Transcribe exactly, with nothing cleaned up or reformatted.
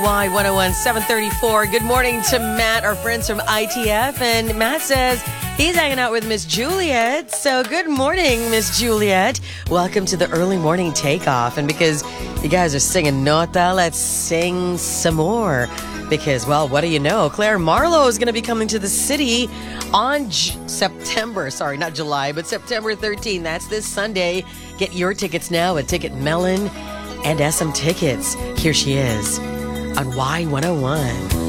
Y one oh one, seven thirty-four. Good morning to Matt, our friends from I T F. And Matt says he's hanging out with Miss Juliet. So good morning, Miss Juliet. Welcome to the early morning takeoff. And because you guys are singing Nota, let's sing some more. Because, well, what do you know? Claire Marlowe is going to be coming to the city on J- September, sorry, not July, but September thirteenth. That's this Sunday. Get your tickets now at Ticket Melon and S M Tickets. Here she is on Y one oh one.